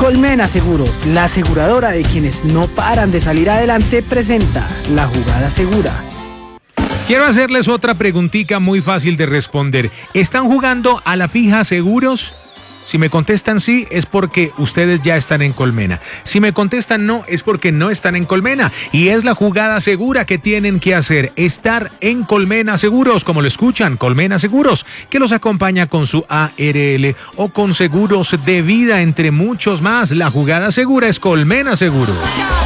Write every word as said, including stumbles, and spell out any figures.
Colmena Seguros, la aseguradora de quienes no paran de salir adelante, presenta La Jugada Segura. Quiero hacerles otra preguntita muy fácil de responder. ¿Están jugando a la fija seguros? Si me contestan sí, es porque ustedes ya están en Colmena. Si me contestan no, es porque no están en Colmena. Y es la jugada segura que tienen que hacer. Estar en Colmena Seguros, como lo escuchan, Colmena Seguros, que los acompaña con su A R L o con seguros de vida, entre muchos más. La jugada segura es Colmena Seguros.